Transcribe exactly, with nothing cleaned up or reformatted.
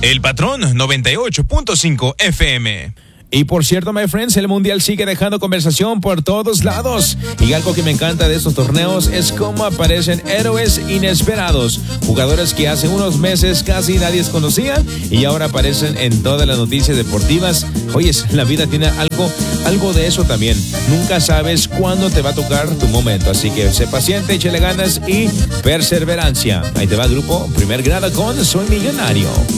El Patrón noventa y ocho punto cinco F M. Y por cierto, my friends, el Mundial sigue dejando conversación por todos lados. Y algo que me encanta de estos torneos es cómo aparecen héroes inesperados. Jugadores que hace unos meses casi nadie conocía y ahora aparecen en todas las noticias deportivas. Oyes, la vida tiene algo, algo de eso también. Nunca sabes cuándo te va a tocar tu momento. Así que sé paciente, échale ganas y perseverancia. Ahí te va el grupo Primer Grado con Soy Millonario.